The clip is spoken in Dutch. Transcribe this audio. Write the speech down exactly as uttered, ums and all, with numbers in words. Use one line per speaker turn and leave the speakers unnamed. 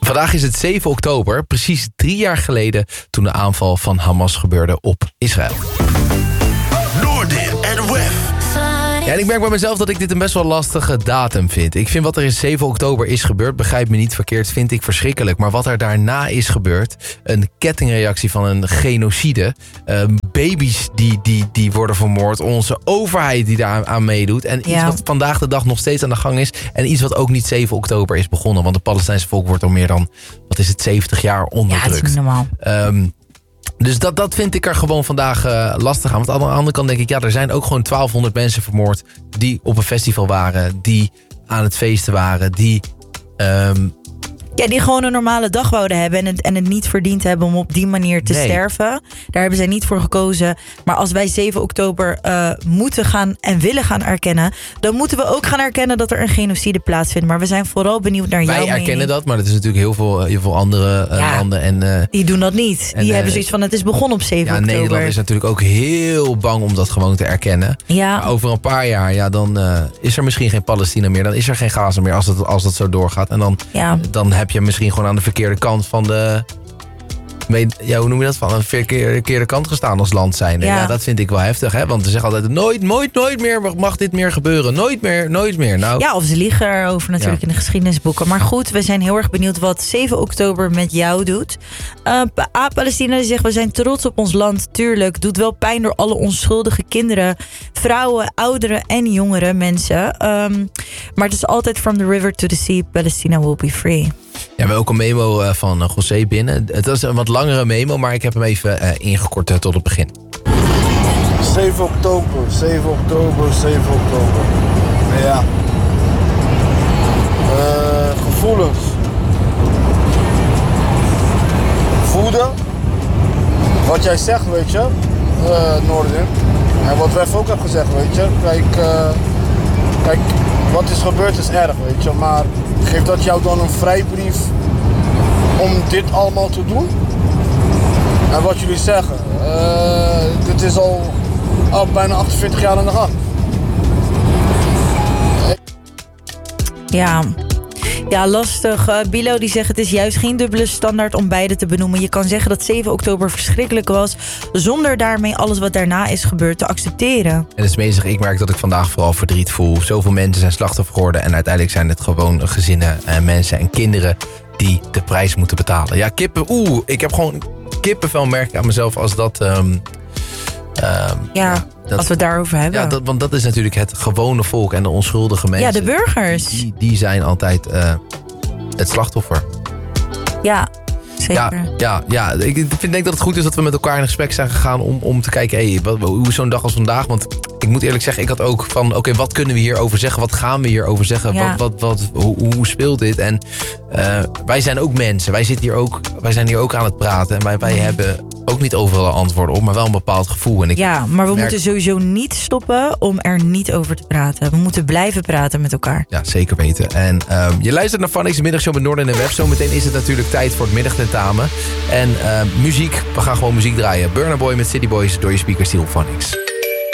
Vandaag is het zeven oktober, precies drie jaar geleden toen de aanval van Hamas gebeurde op Israël.
Noordin en Wef.
Ja, en ik merk bij mezelf dat ik dit een best wel lastige datum vind. Ik vind wat er in zeven oktober is gebeurd, begrijp me niet verkeerd, vind ik verschrikkelijk. Maar wat er daarna is gebeurd, een kettingreactie van een genocide. Uh, baby's die, die, die worden vermoord, onze overheid die daar aan meedoet. En iets
Ja.
wat vandaag de dag nog steeds aan de gang is. En iets wat ook niet zeven oktober is begonnen. Want het Palestijnse volk wordt al meer dan, wat is het, zeventig jaar
Ja,
onderdrukt.
het is niet normaal.
Um, dus dat, dat vind ik er gewoon vandaag uh, lastig aan. Want aan de andere kant denk ik, ja, er zijn ook gewoon twaalfhonderd mensen vermoord die op een festival waren, die aan het feesten waren, die... Um,
Ja, die gewoon een normale dag wouden hebben en het, en het niet verdiend hebben om op die manier te
Nee.
sterven. Daar hebben zij niet voor gekozen. Maar als wij zeven oktober uh, moeten gaan en willen gaan erkennen, dan moeten we ook gaan erkennen dat er een genocide plaatsvindt. Maar we zijn vooral benieuwd naar jouw
wij
mening.
erkennen dat, maar dat is natuurlijk heel veel, heel veel andere uh,
Ja.
landen. En, uh,
Die doen dat niet.
En,
Die
uh,
hebben zoiets van, het is begonnen op zeven
ja,
oktober.
Nederland is natuurlijk ook heel bang om dat gewoon te erkennen.
Ja.
Maar over een paar jaar, ja, dan uh, is er misschien geen Palestina meer. Dan is er geen Gaza meer als, het, als dat zo doorgaat. En dan,
Ja.
dan heb je misschien gewoon aan de verkeerde kant van de... Ja, hoe noem je dat? Van een verkeerde, verkeerde kant gestaan als land zijn. Ja.
Ja.
ja, dat vind ik wel heftig, hè? Want ze zeggen altijd, nooit, nooit, nooit meer mag dit meer gebeuren. Nooit meer, nooit meer. Nou,
Ja, of ze liegen erover natuurlijk
Ja.
in de geschiedenisboeken. Maar goed, we zijn heel erg benieuwd wat zeven oktober met jou doet. Uh, A, Palestina die zegt, we zijn trots op ons land. Tuurlijk, doet wel pijn door alle onschuldige kinderen, vrouwen, ouderen en jongere mensen. Um, maar het is altijd from the river to the sea, Palestina will be free.
ja, we hebben ook een memo uh, van uh, José binnen. Het was een wat langere memo, maar ik heb hem even uh, ingekort uh, tot het begin.
zeven oktober, zeven oktober, zeven oktober. Ja. Uh, gevoelens. Voeden. Wat jij zegt, weet je, uh, Noordin. En wat Wef ook heeft gezegd, weet je. Kijk, uh, kijk, wat is gebeurd is erg, weet je. Maar geeft dat jou dan een vrijbrief om dit allemaal te doen? En wat jullie zeggen, uh, dit is al, al bijna achtenveertig jaar aan de gang.
Ja. Ja, lastig. Uh, Bilo die zegt, het is juist geen dubbele standaard om beide te benoemen. Je kan zeggen dat zeven oktober verschrikkelijk was, zonder daarmee alles wat daarna is gebeurd te accepteren.
En het is meestal, ik merk dat ik vandaag vooral verdriet voel. Zoveel mensen zijn slachtoffer geworden. En uiteindelijk zijn het gewoon gezinnen, en mensen en kinderen die de prijs moeten betalen. Ja, kippen, oeh, ik heb gewoon kippenvel, merk ik aan mezelf als dat... Um, um,
Ja,
ja, dat,
als we het daarover hebben.
Ja, dat, want dat is natuurlijk het gewone volk en de onschuldige mensen.
Ja, de burgers.
Die, die zijn altijd uh, het slachtoffer.
Ja, zeker.
Ja, ja, ja. Ik vind, denk dat het goed is dat we met elkaar in gesprek zijn gegaan om, om te kijken, hey, wat, hoe is zo'n dag als vandaag? Want ik moet eerlijk zeggen, ik had ook van, oké, okay, wat kunnen we hierover zeggen? Wat gaan we hierover zeggen?
Ja.
Wat, wat, wat, hoe, hoe speelt dit? En uh, wij zijn ook mensen. Wij, zitten hier ook, wij zijn hier ook aan het praten. En wij, wij hebben ook niet overal antwoorden op, maar wel een bepaald gevoel. En ik
Ja, maar we
merk...
moeten sowieso niet stoppen om er niet over te praten. We moeten blijven praten met elkaar.
Ja, zeker weten. En uh, je luistert naar Phonics, de middagshow met Noordin en Wef. Zometeen is het natuurlijk tijd voor het middagtentamen. En uh, muziek, we gaan gewoon muziek draaien. Burna Boy met City Boys door je speakers hier op Phonics.